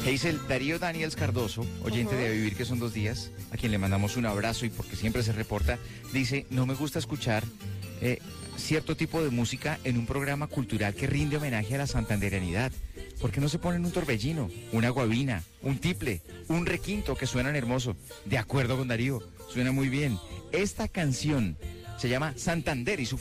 dice el Darío Daniels Cardoso, oyente de A Vivir que son 2 días, a quien le mandamos un abrazo y porque siempre se reporta, dice, no me gusta escuchar cierto tipo de música en un programa cultural que rinde homenaje a la santandereanidad. ¿Por qué no se ponen un torbellino, una guabina, un tiple, un requinto que suenan hermoso? De acuerdo con Darío, suena muy bien. Esta canción se llama Santander y su